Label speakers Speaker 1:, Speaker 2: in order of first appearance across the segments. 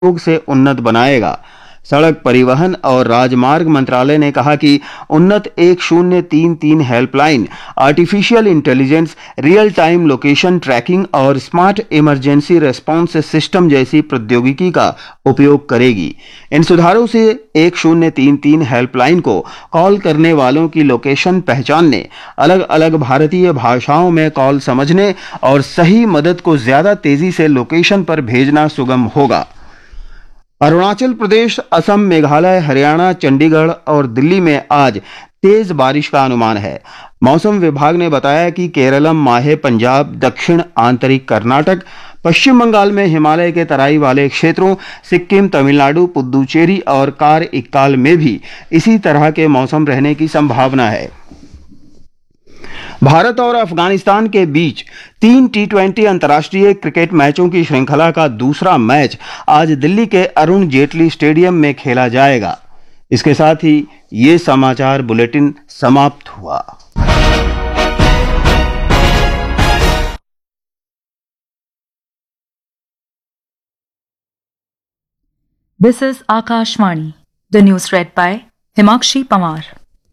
Speaker 1: योग से उन्नत बनाएगा। सड़क परिवहन और राजमार्ग मंत्रालय ने कहा कि उन्नत 1033 helpline artificial intelligence, real time location tracking और स्मार्ट इमरजेंसी रेस्पॉन्स सिस्टम जैसी प्रौद्योगिकी का उपयोग करेगी। इन सुधारों से 1033 हेल्पलाइन को कॉल करने वालों की लोकेशन पहचानने, अलग अलग भारतीय भाषाओं में कॉल समझने और सही मदद को ज्यादा तेजी से लोकेशन पर भेजना सुगम होगा। अरुणाचल प्रदेश, असम, मेघालय, हरियाणा, चंडीगढ़ और दिल्ली में आज तेज बारिश का अनुमान है। मौसम विभाग ने बताया कि केरलम, माहे, पंजाब, दक्षिण आंतरिक कर्नाटक, पश्चिम बंगाल में हिमालय के तराई वाले क्षेत्रों, सिक्किम, तमिलनाडु, पुद्दुचेरी और कार इक्काल में भी इसी तरह के मौसम रहने की संभावना है। भारत और अफगानिस्तान के बीच 3 T20 अंतर्राष्ट्रीय क्रिकेट मैचों की श्रृंखला का दूसरा मैच आज दिल्ली के अरुण जेटली स्टेडियम में खेला जाएगा। इसके साथ ही ये समाचार बुलेटिन समाप्त हुआ।
Speaker 2: This is Akashvani. The news read by Himakshi Pamar.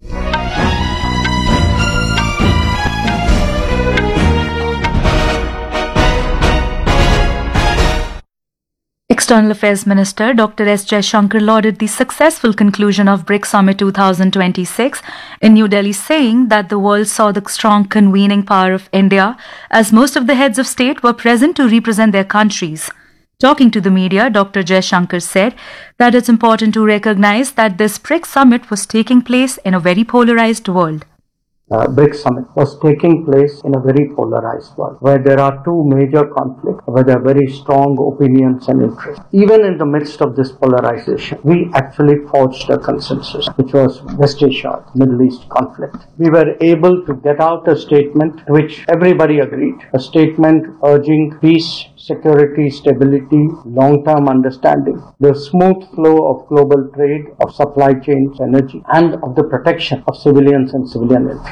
Speaker 2: External Affairs Minister Dr. S. Jaishankar lauded the successful conclusion of BRICS Summit 2026 in New Delhi, saying that the world saw the strong convening power of India as most of the heads of state were present to represent their countries. Talking to the media, Dr. Jaishankar said that it's important to recognize that this BRICS Summit was taking place in a very polarized world.
Speaker 3: BRICS Summit was taking place in a very polarized world where there are two major conflicts, where there are very strong opinions and interests. Even in the midst of this polarization, we actually forged a consensus, which was West Asia, Middle East conflict. We were able to get out a statement which everybody agreed, a statement urging peace, security, stability, long-term understanding, the smooth flow of global trade, of supply chains, energy, and of the protection of civilians and civilian infrastructure.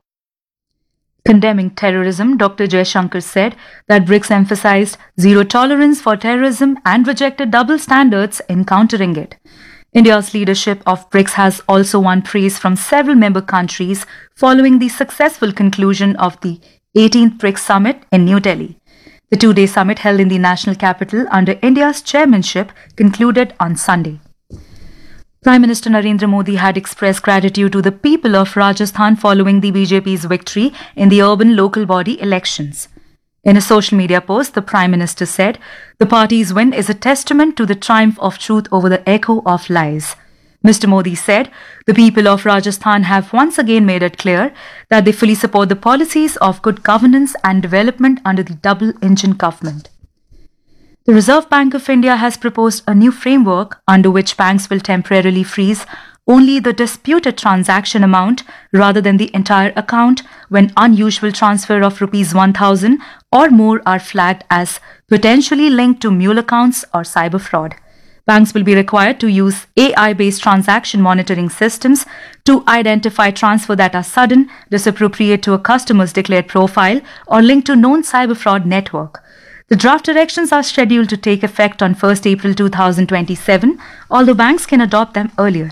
Speaker 2: Condemning terrorism, Dr. Jaishankar said that BRICS emphasized zero tolerance for terrorism and rejected double standards in countering it. India's leadership of BRICS has also won praise from several member countries following the successful conclusion of the 18th BRICS Summit in New Delhi. The two-day summit held in the national capital under India's chairmanship concluded on Sunday. Prime Minister Narendra Modi had expressed gratitude to the people of Rajasthan following the BJP's victory in the urban local body elections. In a social media post, the Prime Minister said, "The party's win is a testament to the triumph of truth over the echo of lies." Mr. Modi said, "The people of Rajasthan have once again made it clear that they fully support the policies of good governance and development under the double-engine government." The Reserve Bank of India has proposed a new framework under which banks will temporarily freeze only the disputed transaction amount rather than the entire account when unusual transfer of rupees 1,000 or more are flagged as potentially linked to mule accounts or cyber fraud. Banks will be required to use AI-based transaction monitoring systems to identify transfers that are sudden, disappropriate to a customer's declared profile, or linked to known cyber fraud network. The draft directions are scheduled to take effect on 1st April 2027, although banks can adopt them earlier.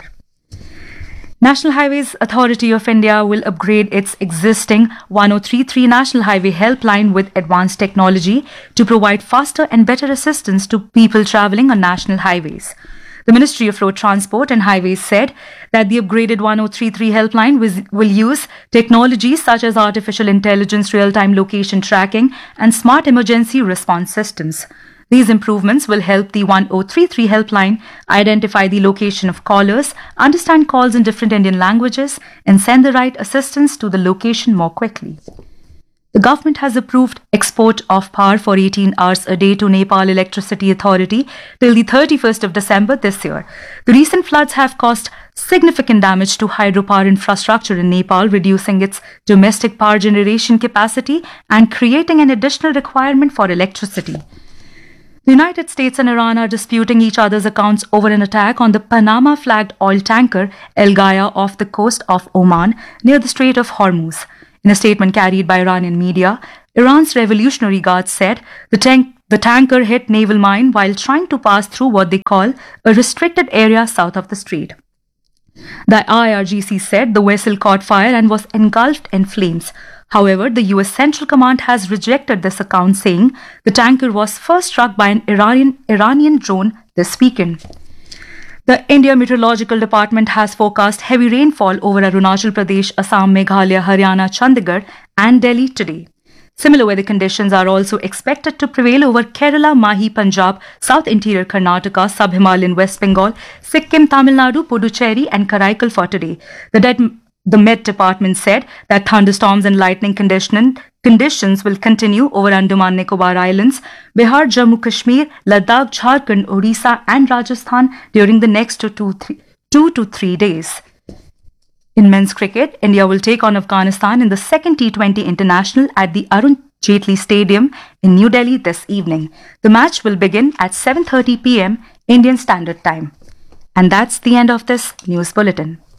Speaker 2: National Highways Authority of India will upgrade its existing 1033 National Highway Helpline with advanced technology to provide faster and better assistance to people travelling on national highways. The Ministry of Road Transport and Highways said that the upgraded 1033 helpline will use technologies such as artificial intelligence, real-time location tracking, and smart emergency response systems. These improvements will help the 1033 helpline identify the location of callers, understand calls in different Indian languages, and send the right assistance to the location more quickly. The government has approved export of power for 18 hours a day to Nepal Electricity Authority till the 31st of December this year. The recent floods have caused significant damage to hydropower infrastructure in Nepal, reducing its domestic power generation capacity and creating an additional requirement for electricity. The United States and Iran are disputing each other's accounts over an attack on the Panama-flagged oil tanker El Gaya off the coast of Oman near the Strait of Hormuz. In a statement carried by Iranian media, Iran's Revolutionary Guard said the The tanker hit naval mine while trying to pass through what they call a restricted area south of the strait. The IRGC said the vessel caught fire and was engulfed in flames. However, the US Central Command has rejected this account, saying the tanker was first struck by an Iranian drone this weekend. The India Meteorological Department has forecast heavy rainfall over Arunachal Pradesh, Assam, Meghalaya, Haryana, Chandigarh, and Delhi today. Similar weather conditions are also expected to prevail over Kerala, Mahi, Punjab, South Interior Karnataka, Sub-Himalayan West Bengal, Sikkim, Tamil Nadu, Puducherry, and Karaikal for today. The Met Department said that thunderstorms and lightning conditions will continue over Andaman Nicobar Islands, Bihar, Jammu Kashmir, Ladakh, Jharkhand, Odisha, and Rajasthan during the next 2 to 3 days. In men's cricket, India will take on Afghanistan in the second T20 International at the Arun Jaitley Stadium in New Delhi this evening. The match will begin at 7:30 p.m. Indian Standard Time. And that's the end of this news bulletin.